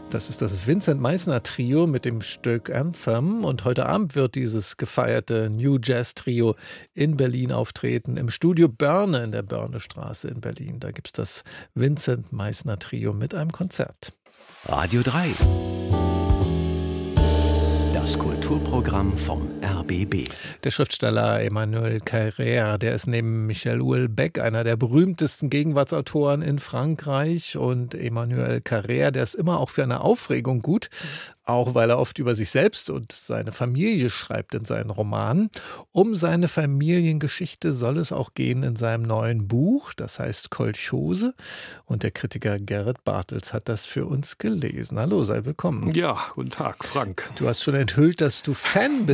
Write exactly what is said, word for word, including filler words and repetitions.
Das ist das Vincent Meisner Trio mit dem Stück Anthem. Und heute Abend wird dieses gefeierte New Jazz Trio in Berlin auftreten, im Studio Börne in der Börnestraße in Berlin. Da gibt es das Vincent Meisner Trio mit einem Konzert. Radio drei. Das Kulturprogramm vom R B B. Der Schriftsteller Emmanuel Carrère, der ist neben Michel Houellebecq einer der berühmtesten Gegenwartsautoren in Frankreich. Und Emmanuel Carrère, der ist immer auch für eine Aufregung gut, auch weil er oft über sich selbst und seine Familie schreibt in seinen Romanen. Um seine Familiengeschichte soll es auch gehen in seinem neuen Buch, das heißt Kolchose. Und der Kritiker Gerrit Bartels hat das für uns gelesen. Hallo, sei willkommen. Ja, guten Tag, Frank. Du hast schon enthüllt, dass du Fan bist